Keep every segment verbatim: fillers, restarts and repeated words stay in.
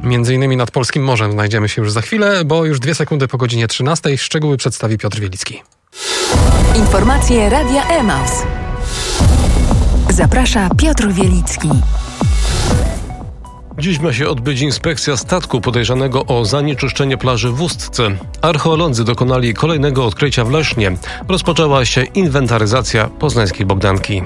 Między innymi nad polskim morzem znajdziemy się już za chwilę, bo już dwie sekundy po godzinie trzynastej. Szczegóły przedstawi Piotr Wielicki. Informacje Radia Emaus. Zaprasza Piotr Wielicki. Dziś ma się odbyć inspekcja statku podejrzanego o zanieczyszczenie plaży w Ustce. Archeolodzy dokonali kolejnego odkrycia w Lesznie. Rozpoczęła się inwentaryzacja poznańskiej Bogdanki.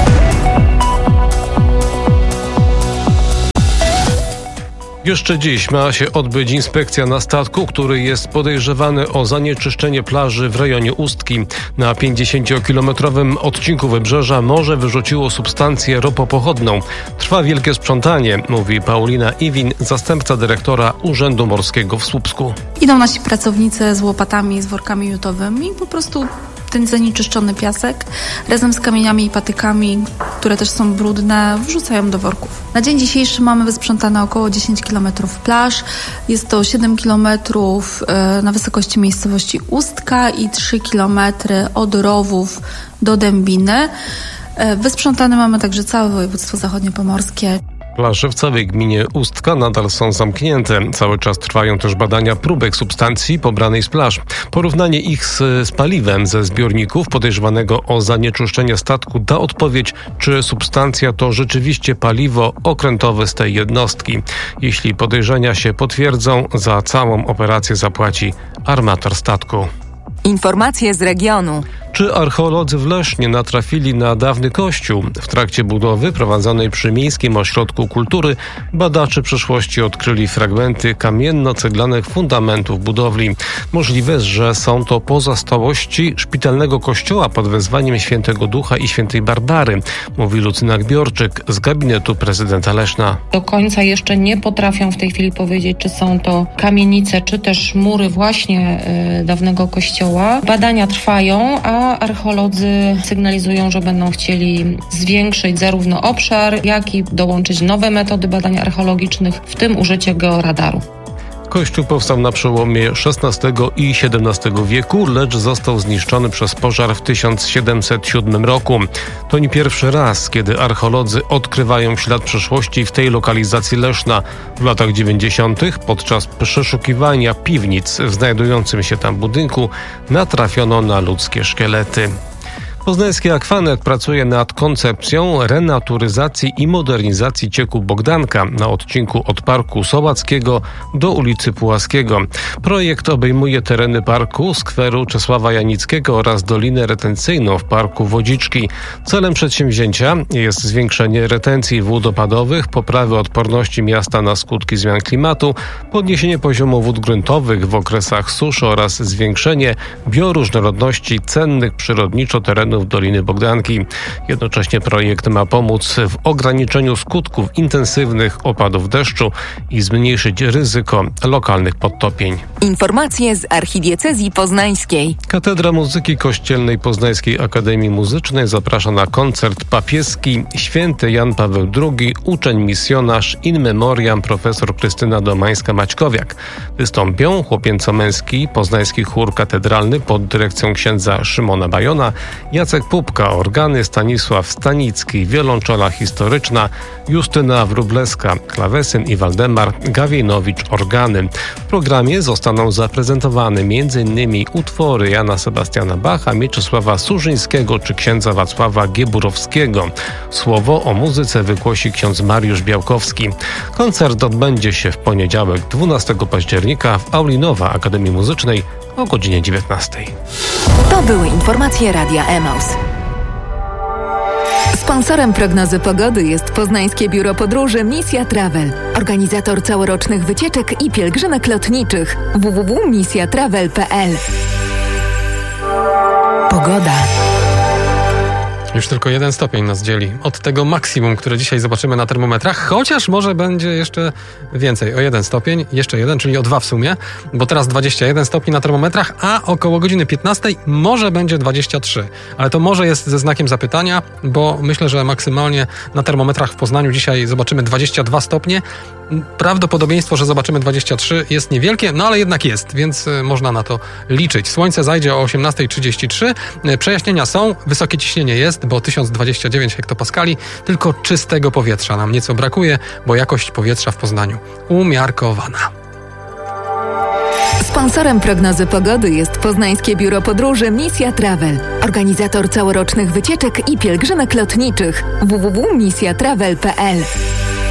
Jeszcze dziś ma się odbyć inspekcja na statku, który jest podejrzewany o zanieczyszczenie plaży w rejonie Ustki. Na pięćdziesięciokilometrowym odcinku wybrzeża morze wyrzuciło substancję ropopochodną. Trwa wielkie sprzątanie, mówi Paulina Iwin, zastępca dyrektora Urzędu Morskiego w Słupsku. Idą nasi pracownicy z łopatami, z workami jutowymi i po prostu ten zanieczyszczony piasek razem z kamieniami i patykami, które też są brudne, wrzucają do worków. Na dzień dzisiejszy mamy wysprzątane około dziesięć kilometrów plaż. Jest to siedem kilometrów na wysokości miejscowości Ustka i trzy kilometry od Rowów do Dębiny. Wysprzątane mamy także całe województwo zachodniopomorskie. Plaże w całej gminie Ustka nadal są zamknięte. Cały czas trwają też badania próbek substancji pobranej z plaż. Porównanie ich z, z paliwem ze zbiorników podejrzewanego o zanieczyszczenie statku da odpowiedź, czy substancja to rzeczywiście paliwo okrętowe z tej jednostki. Jeśli podejrzenia się potwierdzą, za całą operację zapłaci armator statku. Informacje z regionu. Czy archeolodzy w Lesznie natrafili na dawny kościół? W trakcie budowy prowadzonej przy Miejskim Ośrodku Kultury badacze przeszłości odkryli fragmenty kamienno-ceglanych fundamentów budowli. Możliwe, że są to pozostałości szpitalnego kościoła pod wezwaniem Świętego Ducha i Świętej Barbary, mówi Lucyna Gbiorczyk z gabinetu prezydenta Leszna. Do końca jeszcze nie potrafią w tej chwili powiedzieć, czy są to kamienice, czy też mury właśnie y, dawnego kościoła. Badania trwają, a archeolodzy sygnalizują, że będą chcieli zwiększyć zarówno obszar, jak i dołączyć nowe metody badań archeologicznych, w tym użycie georadaru. Kościół powstał na przełomie szesnastego i siedemnastego wieku, lecz został zniszczony przez pożar w tysiąc siedemset siódmym roku. To nie pierwszy raz, kiedy archeolodzy odkrywają ślad przeszłości w tej lokalizacji Leszna. W latach dziewięćdziesiątych podczas przeszukiwania piwnic w znajdującym się tam budynku natrafiono na ludzkie szkielety. Poznański Aquanet pracuje nad koncepcją renaturyzacji i modernizacji cieku Bogdanka na odcinku od Parku Sołackiego do ulicy Pułaskiego. Projekt obejmuje tereny parku, skweru Czesława Janickiego oraz dolinę retencyjną w Parku Wodziczki. Celem przedsięwzięcia jest zwiększenie retencji wód opadowych, poprawy odporności miasta na skutki zmian klimatu, podniesienie poziomu wód gruntowych w okresach suszy oraz zwiększenie bioróżnorodności cennych przyrodniczo terenów w Doliny Bogdanki. Jednocześnie projekt ma pomóc w ograniczeniu skutków intensywnych opadów deszczu i zmniejszyć ryzyko lokalnych podtopień. Informacje z archidiecezji poznańskiej. Katedra Muzyki Kościelnej Poznańskiej Akademii Muzycznej zaprasza na koncert papieski Święty Jan Paweł drugi, uczeń misjonarz in memoriam profesor Krystyna Domańska-Maćkowiak. Wystąpią chłopięco-męski poznański chór katedralny pod dyrekcją księdza Szymona Bajona, Jacek Pupka, organy, Stanisław Stanicki, wiolonczela historyczna, Justyna Wróblewska, klawesyn i Waldemar Gawienowicz, organy. W programie zostaną zaprezentowane m.in. utwory Jana Sebastiana Bacha, Mieczysława Surzyńskiego czy księdza Wacława Gieburowskiego. Słowo o muzyce wygłosi ksiądz Mariusz Białkowski. Koncert odbędzie się w poniedziałek dwunastego października w Aulinowa Akademii Muzycznej o godzinie dziewiętnastej. To były informacje Radia Emaus. Sponsorem prognozy pogody jest Poznańskie Biuro Podróży Misja Travel, organizator całorocznych wycieczek i pielgrzymek lotniczych. w w w kropka misja travel kropka p l. Pogoda. Już tylko jeden stopień nas dzieli od tego maksimum, które dzisiaj zobaczymy na termometrach, chociaż może będzie jeszcze więcej, o jeden stopień, jeszcze jeden, czyli o dwa w sumie, bo teraz dwadzieścia jeden stopni na termometrach, a około godziny piętnastej może będzie dwadzieścia trzy. Ale to może jest ze znakiem zapytania, bo myślę, że maksymalnie na termometrach w Poznaniu dzisiaj zobaczymy dwadzieścia dwa stopnie. Prawdopodobieństwo, że zobaczymy dwadzieścia trzy jest niewielkie, no ale jednak jest, więc można na to liczyć. Słońce zajdzie o osiemnasta trzydzieści trzy. Przejaśnienia są, wysokie ciśnienie jest, bo tysiąc dwadzieścia dziewięć hektopaskali, tylko czystego powietrza nam nieco brakuje, bo jakość powietrza w Poznaniu umiarkowana. Sponsorem prognozy pogody jest Poznańskie Biuro Podróży Misja Travel, organizator całorocznych wycieczek i pielgrzymek lotniczych w w w kropka misja travel kropka p l.